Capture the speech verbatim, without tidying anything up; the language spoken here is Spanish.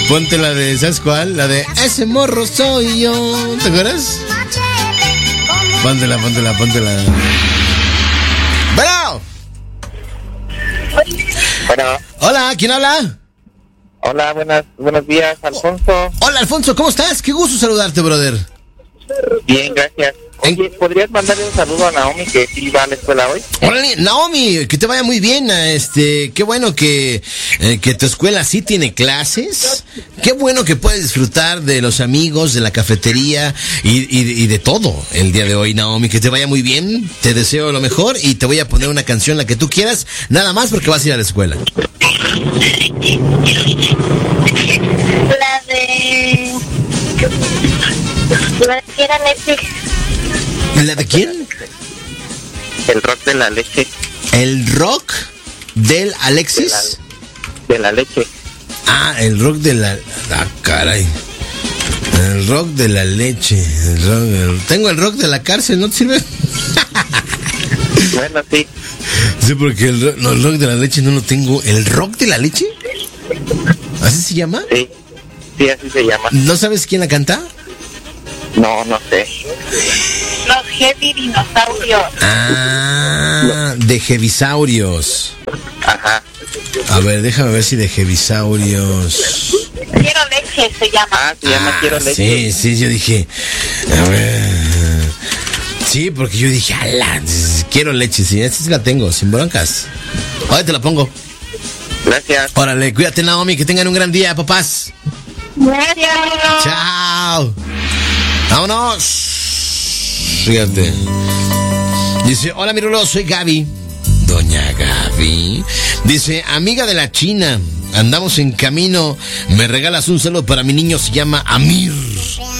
Ponte la de, ¿sabes cuál? La de ese morro soy yo. ¿Te acuerdas? Póntela, póntela, póntela. ¡Bueno! Bueno. Hola, ¿quién habla? Hola, buenas, buenos días, Alfonso. Hola, Alfonso, ¿cómo estás? Qué gusto saludarte, brother. Bien, gracias. Oye, ¿podrías mandarle un saludo a Naomi que sí va a la escuela hoy? Hola, Naomi, que te vaya muy bien. Este, qué bueno que, eh, que tu escuela sí tiene clases. Qué bueno que puedes disfrutar de los amigos, de la cafetería y, y, y de todo el día de hoy, Naomi. Que te vaya muy bien. Te deseo lo mejor y te voy a poner una canción, la que tú quieras, nada más porque vas a ir a la escuela. La de... La de quién era Netflix. ¿La de quién? El rock de la leche. ¿El rock del Alexis? De la, de la leche. Ah, el rock de la... Ah, caray. El rock de la leche. El rock, el... Tengo el rock de la cárcel, ¿no te sirve? Bueno, sí. Sí, porque el rock, no, el rock de la leche no lo tengo. ¿El rock de la leche? ¿Así se llama? Sí, sí, así se llama. ¿No sabes quién la canta? No, no sé. Los Heavy Dinosaurios. Ah, de Heavisaurios. Ajá. A ver, déjame ver si de Heavisaurios. Quiero leche se llama. Ah, se llama Ah, Quiero leche. sí, sí, yo dije, a ver. Sí, porque yo dije, ala, quiero leche, sí, esta sí la tengo, sin broncas. Ahora te la pongo. Gracias. Órale, cuídate, Naomi, que tengan un gran día, papás. Adiós. Chao. Vámonos. Fíjate. Dice, hola, mi Rulo, soy Gaby. Doña Gaby. Dice, amiga de la China, andamos en camino. Me regalas un saludo para mi niño, se llama Amir.